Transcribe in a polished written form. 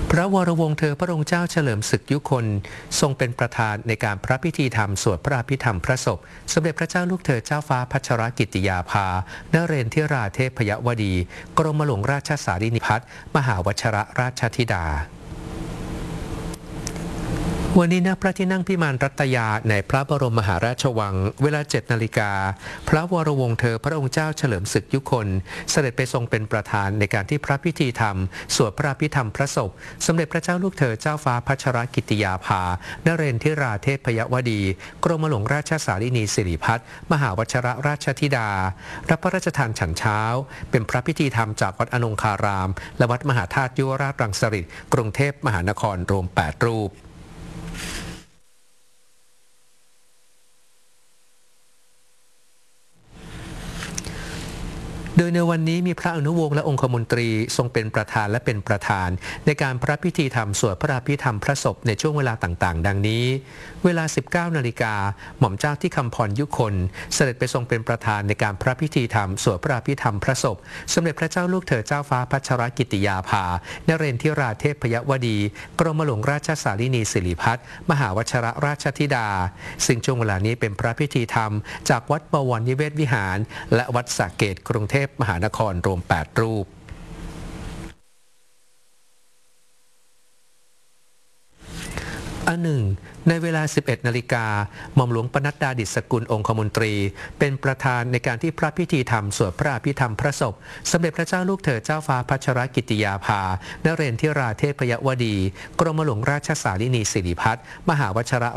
พระวรวงศ์เธอพระองค์เจ้าเฉลิมศึกยุคนทรงเป็นประธานในการพระพิธีธรรมสวดพระอภิธรรมพระศพสมเด็จพระเจ้าลูกเธอเจ้าฟ้าพัชรกิติยาภานเรนทิราเทพยวดีกรมหลวงราชสารีนิพัฒน์มหาวชิรราชธิดาวันนี้ณพระที่นั่งพิมานรัตยาในพระบรมมหาราชวังเวลา 7 นาฬิกาพระวรวงศ์เธอพระองค์เจ้าเฉลิมศึกยุคนเสด็จไปทรงเป็นประธานในการที่พระพิธีธรรมสวดพระอภิธรรมพระศพสมเด็จพระเจ้าลูกเธอเจ้าฟ้าพัชรกิติยาภานเรนทิราเทพยวดีกรมหลวงราชสารีนีสิริพัฒน์มหาวชิรราชธิดารับพระราชทานฉันเช้าเป็นพระพิธีธรรมจากวัดอนงคารามและวัดมหาธาตุยุวราชรังสฤษฎ์กรุงเทพมหานครรวม 8 รูปโดยในวันนี้มีพระอนุวงศ์และองคมนตรีทรงเป็นประธานและเป็นประธานในการพระพิธีธรรมสวดพระอภิธรรมพระศพในช่วงเวลาต่างๆดังนี้เวลา 19 นาฬิกาหม่อมเจ้าที่คำพรยุคนเสด็จไปทรงเป็นประธานในการพระพิธีธรรมสวดพระอภิธรรมพระศพสมเด็จพระเจ้าลูกเธอเจ้าฟ้าพัชรกิติยาภานเรนทิราเทพยวดีกรมหลวงราชสารีนีสิริพัฒน์มหาวชิรราชธิดาซึ่งช่วงเวลานี้เป็นพระพิธีธรรมจากวัดบวรนิเวศวิหารและวัดสระเกษกรุงเทพมหานครรวม 8 รูปอันหนึ่งในเวลา 11 นาฬิกาหม่อมหลวงปนัดดาดิษฐกุลองคมนตรีเป็นประธานในการที่พระพิธีธรรมสวดพระอภิธรรมพระศพสมเด็จพระเจ้าลูกเธอเจ้าฟ้าพัชรกิติยาภานเรนทิราเทพยวดีกรมหลวงราชสารีนีสิริพัฒน์มหาวชิร